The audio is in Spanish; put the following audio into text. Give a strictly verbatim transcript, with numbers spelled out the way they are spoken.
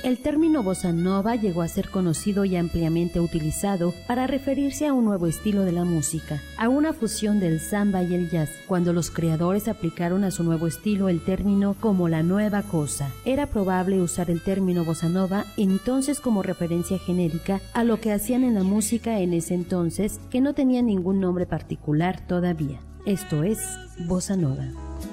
El término bossa nova llegó a ser conocido y ampliamente utilizado para referirse a un nuevo estilo de la música, a una fusión del samba y el jazz, cuando los creadores aplicaron a su nuevo estilo el término como la nueva cosa. Era probable usar el término bossa nova entonces como referencia genérica a lo que hacían en la música en ese entonces, que no tenía ningún nombre particular todavía. Esto es bossa nova.